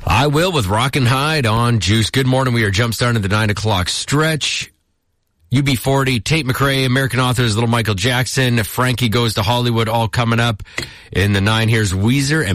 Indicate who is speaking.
Speaker 1: I will with Rock and Hyde on Juice. Good morning. We are jump-starting the 9 o'clock stretch. UB40, Tate McRae, American Authors, Little Michael Jackson, Frankie Goes to Hollywood, all coming up in the 9. Here's Weezer and